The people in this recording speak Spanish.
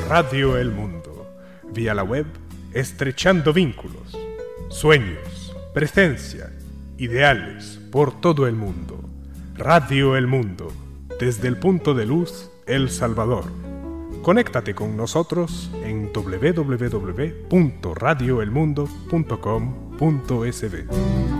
Radio El Mundo. Vía la web, estrechando vínculos, sueños, presencia, ideales por todo el mundo. Radio El Mundo, desde el punto de luz, El Salvador. Conéctate con nosotros en www.radioelmundo.com.sb.